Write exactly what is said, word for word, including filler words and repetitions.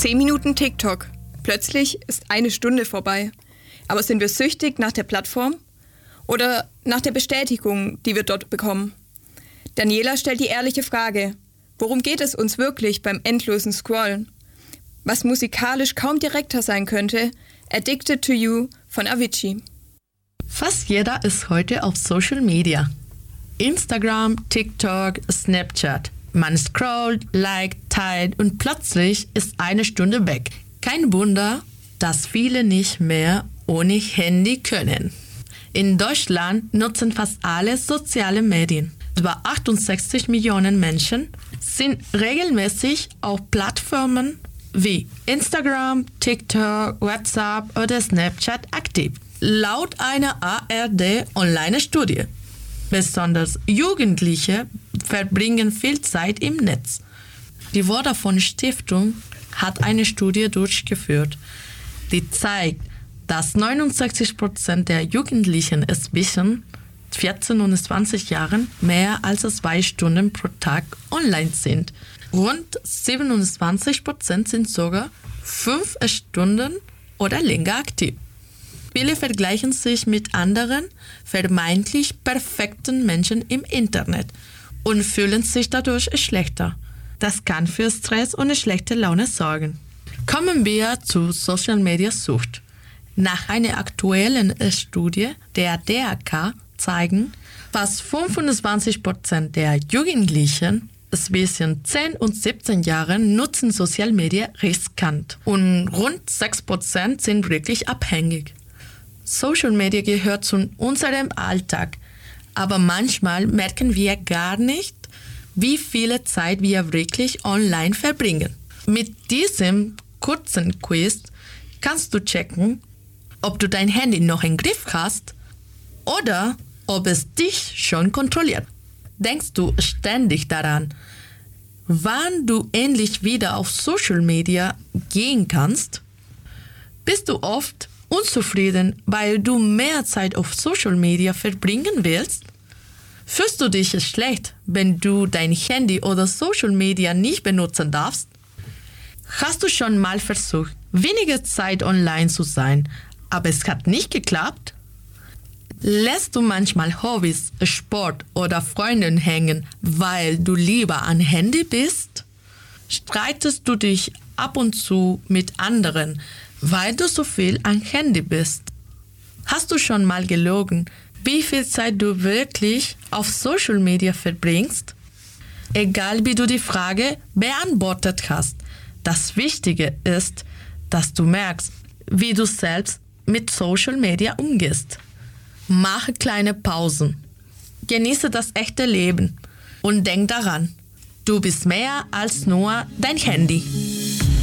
Zehn Minuten TikTok. Plötzlich ist eine Stunde vorbei. Aber sind wir süchtig nach der Plattform? Oder nach der Bestätigung, die wir dort bekommen? Daniela stellt die ehrliche Frage: Worum geht es uns wirklich beim endlosen Scrollen? Was musikalisch kaum direkter sein könnte: Addicted to You von Avicii. Fast jeder ist heute auf Social Media. Instagram, TikTok, Snapchat. Man scrollt, liked, teilt und plötzlich ist eine Stunde weg. Kein Wunder, dass viele nicht mehr ohne Handy können. In Deutschland nutzen fast alle soziale Medien. Über achtundsechzig Millionen Menschen sind regelmäßig auf Plattformen wie Instagram, TikTok, WhatsApp oder Snapchat aktiv. Laut einer A R D-Online-Studie. Besonders Jugendliche verbringen viel Zeit im Netz. Die Vodafone Stiftung hat eine Studie durchgeführt, die zeigt, dass neunundsechzig Prozent der Jugendlichen es zwischen vierzehn und zwanzig Jahren mehr als zwei Stunden pro Tag online sind. Rund siebenundzwanzig Prozent sind sogar fünf Stunden oder länger aktiv. Viele vergleichen sich mit anderen, vermeintlich perfekten Menschen im Internet und fühlen sich dadurch schlechter. Das kann für Stress und schlechte Laune sorgen. Kommen wir zu Social Media Sucht. Nach einer aktuellen Studie der D A K zeigen, fast fünfundzwanzig Prozent der Jugendlichen zwischen zehn und siebzehn Jahren nutzen Social Media riskant und rund sechs Prozent sind wirklich abhängig. Social Media gehört zu unserem Alltag, aber manchmal merken wir gar nicht, wie viel Zeit wir wirklich online verbringen. Mit diesem kurzen Quiz kannst du checken, ob du dein Handy noch im Griff hast oder ob es dich schon kontrolliert. Denkst du ständig daran, wann du endlich wieder auf Social Media gehen kannst? Bist du oft unzufrieden, weil du mehr Zeit auf Social Media verbringen willst? Fühlst du dich schlecht, wenn du dein Handy oder Social Media nicht benutzen darfst? Hast du schon mal versucht, weniger Zeit online zu sein, aber es hat nicht geklappt? Lässt du manchmal Hobbys, Sport oder Freunde hängen, weil du lieber am Handy bist? Streitest du dich ab und zu mit anderen, weil du so viel am Handy bist? Hast du schon mal gelogen, wie viel Zeit du wirklich auf Social Media verbringst? Egal wie du die Frage beantwortet hast, das Wichtige ist, dass du merkst, wie du selbst mit Social Media umgehst. Mache kleine Pausen. Genieße das echte Leben und denk daran, du bist mehr als nur dein Handy.